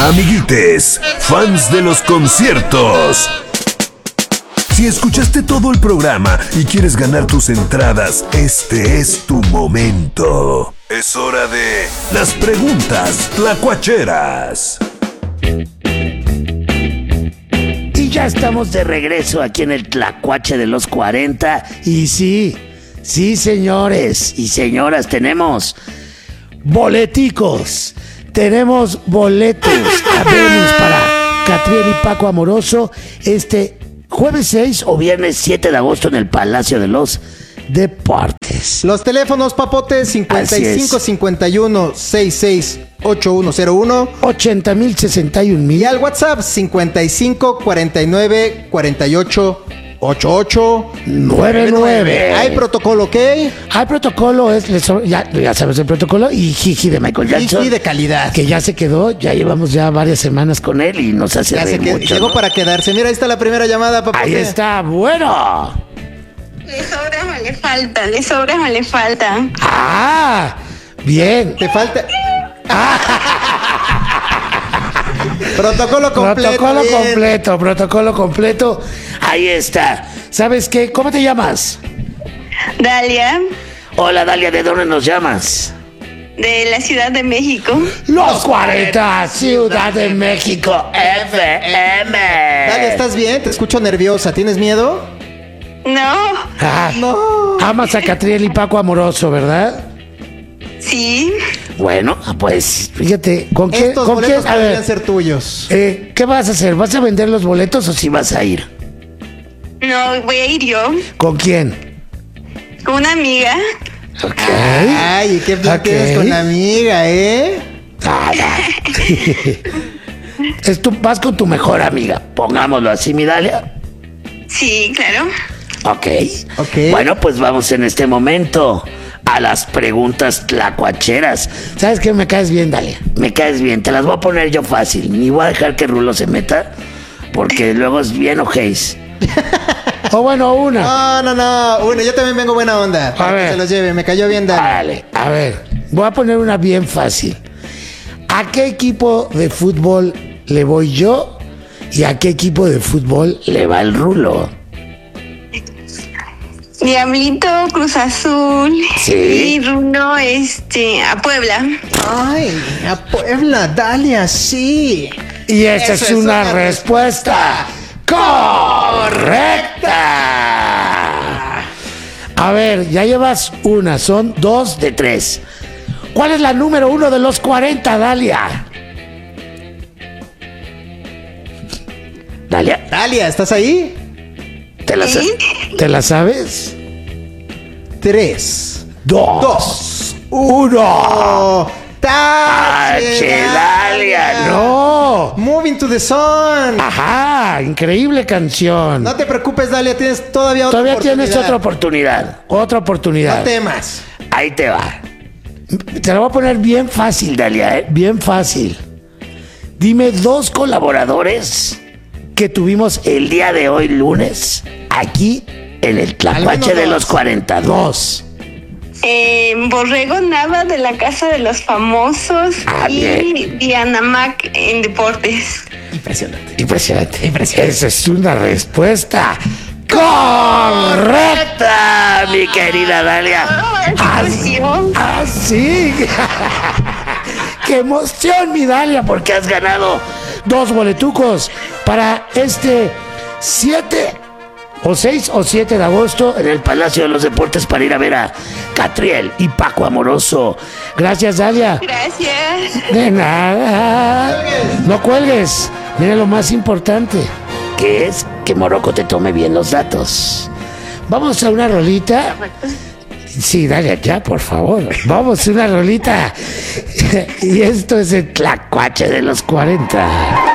Amiguites, fans de los conciertos. Si escuchaste todo el programa y quieres ganar tus entradas, este es tu momento. Es hora de las preguntas tlacuacheras. Y ya estamos de regreso aquí en el Tlacuache de los 40. Y sí, señores y señoras, tenemos boleticos. Tenemos boletos a Venus para Catriel y Paco Amoroso este jueves 6 o viernes 7 de agosto en el Palacio de los Deportes. Los teléfonos, papotes, 5551 66 8101 80,061,000 y al WhatsApp 55 49 48 8899. Hay protocolo, ¿ok? Hay protocolo, ya sabes el protocolo, y Jiji de Michael Jackson. Jiji de calidad. Que ya se quedó, ya llevamos ya varias semanas con él y nos hace reír mucho. Llegó, ¿no? para quedarse. Mira, ahí está la primera llamada, papote. Ahí está, bueno. Le sobra o le falta, le sobra o le falta. Ah, bien. Te falta... Protocolo completo. Protocolo completo. Ahí está. ¿Sabes qué? ¿Cómo te llamas? Dalia, Hola, Dalia, ¿de dónde nos llamas? de la Ciudad de México. Los 40, Ciudad de México, FM. Dalia, ¿estás bien? Te escucho nerviosa. ¿Tienes miedo? No, No. Amas a Catriel y Paco Amoroso, ¿verdad? sí, Bueno, pues fíjate, ¿con qué? Estos ¿Con boletos qué? A podrían ver, ser tuyos. ¿qué vas a hacer? ¿Vas a vender los boletos o si vas a ir? no, voy a ir yo ¿Con quién? con una amiga. Ok. Ay, ¿y qué plan Ok. tienes con la amiga, Nada. Vas con tu mejor amiga, pongámoslo así, mi Dalia. Sí, claro. Ok. Ok. Bueno, pues vamos en este momento a las preguntas tlacuacheras. ¿Sabes qué? Me caes bien, Dalia. Me caes bien. Te las voy a poner yo fácil. Ni voy a dejar que Rulo se meta, porque luego es bien ojéis. O bueno, una. No. Bueno, yo también vengo buena onda. Para ver. que se los lleve. Me cayó bien, Dalia. Vale, a ver. Voy a poner una bien fácil. ¿A qué equipo de fútbol le voy yo? ¿Y a qué equipo de fútbol le va el Rulo? Diablito, Cruz Azul. Sí. Y Runo, a Puebla. Ay, a Puebla, Dalia, sí. Y esa Eso es una respuesta correcta. A ver, ya llevas una, son 2 de 3. ¿Cuál es la número 1 de los 40, Dalia? Dalia, Dalia, ¿estás ahí? Sí. ¿Te la sabes? 3, 2, 2, 1. 1. ¡Tache, Dalia! ¡No! Moving to the sun. Ajá, increíble canción. No te preocupes, Dalia, tienes todavía otra Todavía oportunidad. tienes otra oportunidad. Otra oportunidad. No temas. Ahí te va. Te la voy a poner bien fácil, Dalia, ¿eh? Bien fácil. Dime 2 colaboradores que tuvimos el día de hoy, lunes, aquí en el Tlacuache Al menos de los dos. 42. Borrego Nava de la Casa de los Famosos. Ah, y bien. Diana Mac en Deportes. Impresionante. Impresionante. Esa es una respuesta correcta, mi querida Dalia. ¡Qué emoción! ¡Ah, sí! ¡Qué emoción, mi Dalia! Porque has ganado 2 boletucos para este 7 o 6 o 7 de agosto en el Palacio de los Deportes para ir a ver a Catriel y Paco Amoroso. Gracias, Dalia. Gracias. De nada. No cuelgues. Mira lo más importante, que es que Morocco te tome bien los datos. Vamos a una rolita. Sí, Dalia, ya, por favor. Vamos a una rolita. Y esto es el Tlacuache de los 40.